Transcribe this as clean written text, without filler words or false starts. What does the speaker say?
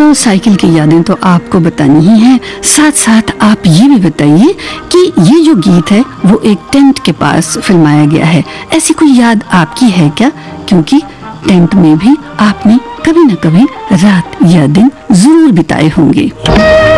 Motorcycle cycle की यादें तो आपको बतानी ही है, साथ साथ आप ये भी बताइए कि ये जो गीत है वो एक टेंट के पास फिल्माया गया है। ऐसी कोई याद आपकी है क्या? क्योंकि टेंट में भी आपने कभी न कभी रात या दिन जरूर बिताए होंगे।